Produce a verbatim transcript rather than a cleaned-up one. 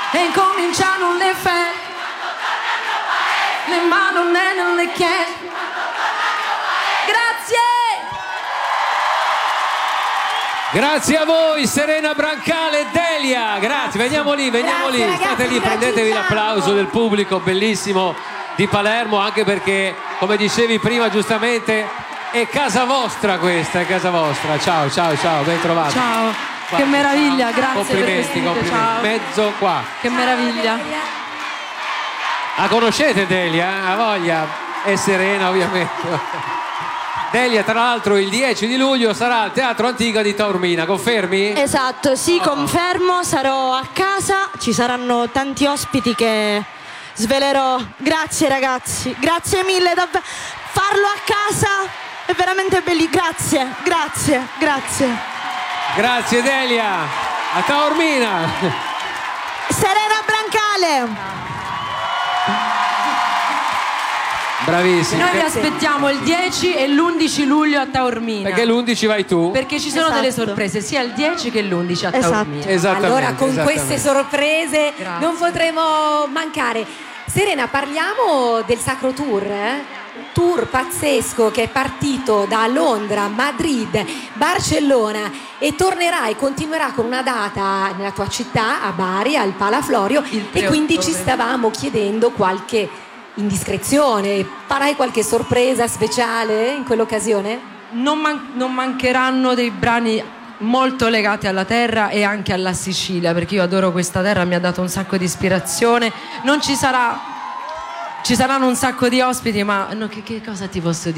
e incominciano le feste, le mani nelle chiese. Grazie! Grazie a voi Serena Brancale e Delia, grazie, veniamo lì, veniamo Grazie, lì, ragazzi, state lì, prendetevi l'applauso del pubblico bellissimo di Palermo, anche perché, come dicevi prima giustamente, è casa vostra questa, è casa vostra. Ciao, ciao, ciao, ben trovato. Ciao, Qua, che meraviglia, ciao. grazie Complimenti, per questo invito, complimenti. ciao. Mezzo qua. Che meraviglia. La conoscete Delia? Ha voglia? È Serena ovviamente. Delia, tra l'altro, il dieci di luglio sarà al Teatro Antica di Taormina, confermi? Esatto, sì, confermo, sarò a casa, ci saranno tanti ospiti che svelerò. Grazie ragazzi, grazie mille, davvero. Farlo a casa è veramente bellissimo, grazie, grazie, grazie. Grazie Delia, a Taormina. Serena Brancale. Bravissimo. Noi vi aspettiamo il dieci e l'undici luglio a Taormina. Perché l'undici vai tu? Perché ci sono Esatto. delle sorprese sia il dieci che l'undici a Esatto. Taormina. Esattamente. Allora con esattamente. queste sorprese Grazie. non potremo mancare. Serena, parliamo del Sacro Tour, eh? Tour pazzesco che è partito da Londra, Madrid, Barcellona e tornerà e continuerà con una data nella tua città, a Bari, al Palaflorio, Il tre e quindi ci ottobre. stavamo chiedendo qualche indiscrezione. Farai qualche sorpresa speciale in quell'occasione? Non, man- non mancheranno dei brani molto legati alla terra e anche alla Sicilia, perché io adoro questa terra, mi ha dato un sacco di ispirazione. Non ci sarà, ci saranno un sacco di ospiti, ma no, che, che cosa ti posso dire?